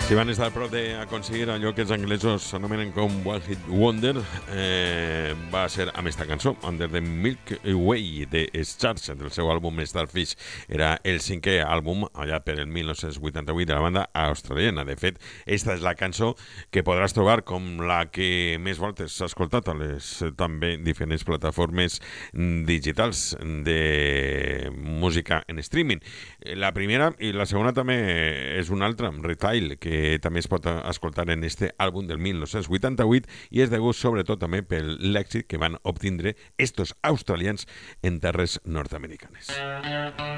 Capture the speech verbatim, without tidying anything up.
Si van estar a prop d'aconseguir allò que els anglesos s'anomenen com One Hit Wonder, eh, va ser amb esta cançó, Under the Milky Way de Stars, del seu àlbum Starfish. Era el cinquè àlbum allà per el mil nou-cents vuitanta-vuit de la banda australiana. De fet, esta és la cançó que podràs trobar com la que més voltes s'ha escoltat a les també diferents plataformes digitals de música en streaming. La primera i la segona també és una altra, Retail, que també es pot escoltar en este àlbum del mil nou-cents vuitanta-vuit i és degut sobretot també per l'èxit que van obtindre estos australians en terres nord-americanes.